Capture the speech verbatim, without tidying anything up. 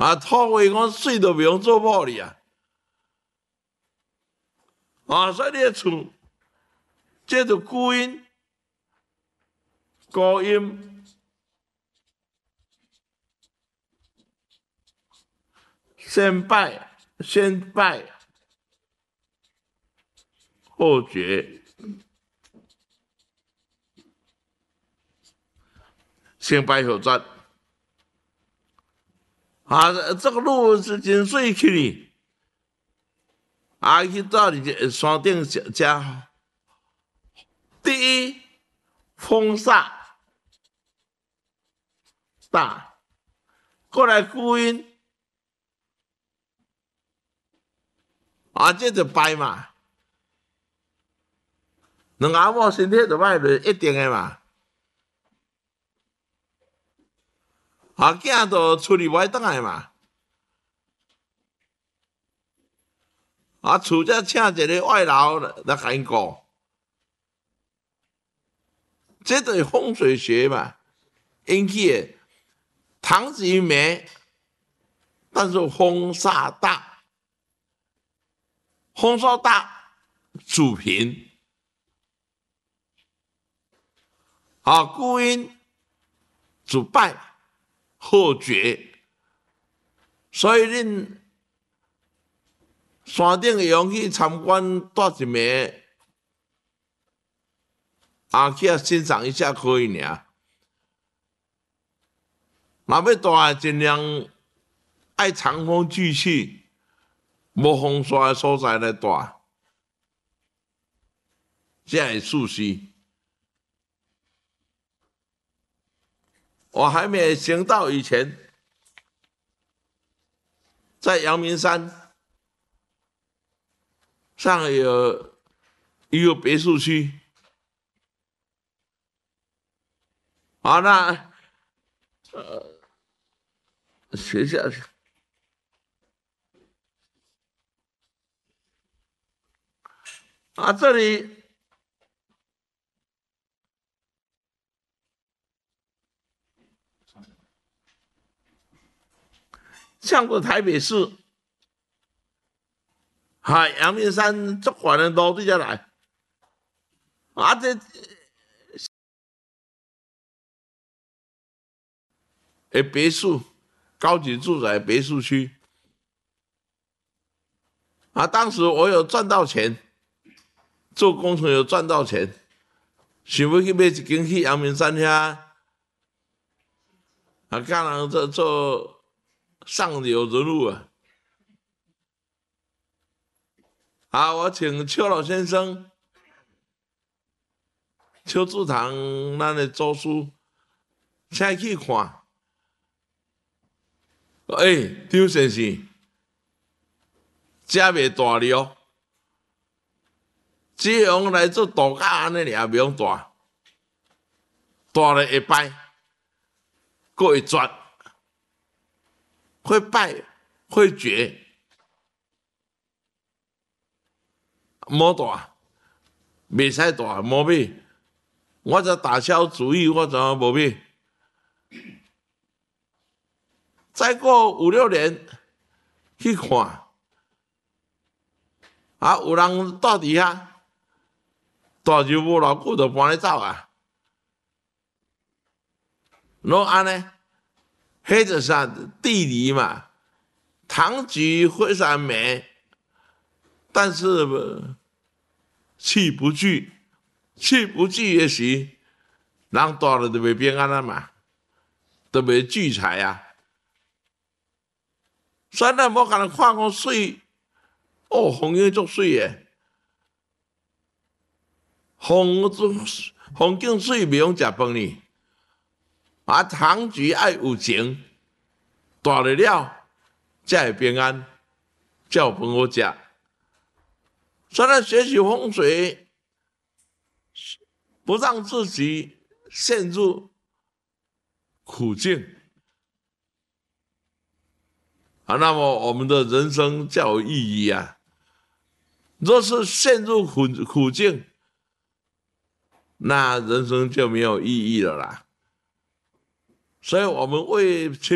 啊，土话讲水都袂用做某哩啊！啊，所以你的厝，这就古音、高音、先拜、先拜后觉，先拜后转。啊，这个路是真水去哩。啊，去到你山顶加第一风煞大，过来古音，啊，这就拜嘛。两阿某身体就歹就一定的嘛。啊，囝就出去袂转来嘛。啊，厝则请一个外劳来甲因顾，这就是风水学嘛引起的。堂吉没，但是风煞大，风煞大主贫。啊，故因主败后绝，所以恁山顶会用去参观带一暝，啊，去欣赏一下可以尔。若要带尽量爱长风聚气、无风沙的所在来带，这会舒适。我还没行到以前，在阳明山上有一个别墅区，好，那呃学校啊，这里像过台北市，哈，阳明山这款的路对下来，啊，这诶别墅，高级住宅别墅区，啊，当时我有赚到钱，做工程有赚到钱，想要去买一间去阳明山遐，啊，教人做做上流人物啊。好，我请邱老先生、邱志堂咱的周叔，先去看。诶、欸，张先生，这袂大了，只用来做度假安尼尔，袂用大，大了会败，佫会绝，会败，会绝。无大，袂使大，无买。我则打消主意，我怎么无买？再过五六年去看，啊，有人住伫遐，大就无偌久就搬咧走啊。拢安尼，迄就是地理嘛，堂吉非常美，但是气不聚，气不聚的时，人大了就袂平安啊嘛，就袂聚财啊。所以咱无共人看讲水，哦，风景足水诶，风风景水袂用食饭呢。啊，堂吉爱有情，大了了才会平安，才有饭好食。所以咱学习风水，不让自己陷入苦境。啊，那么我们的人生较有意义啊！若是陷入苦苦境，那人生就没有意义了啦。所以，我们为